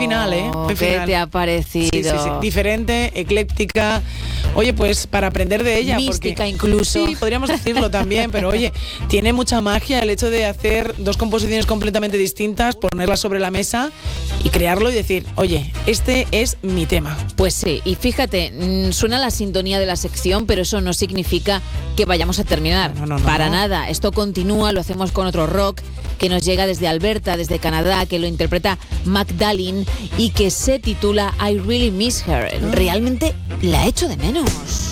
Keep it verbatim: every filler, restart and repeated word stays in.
final, ¿eh? Buen ¿Qué final. te ha parecido? Sí, sí, sí. Diferente, ecléctica. Oye, pues para aprender de ella. Mística porque, incluso. Sí, podríamos decirlo también, pero oye, tiene mucha magia el hecho de hacer dos composiciones completamente distintas, ponerlas sobre la mesa y crearlo y decir, oye, este es mi tema. Pues sí, y fíjate, suena la sintonía de la sección, pero eso no significa que vayamos a terminar. No, no, no, Para no. nada, esto continúa, lo hacemos con otro rock que nos llega desde Alberta, desde Canadá, que lo interpreta Magdalene y que se titula I Really Miss Her. Realmente la echo de menos.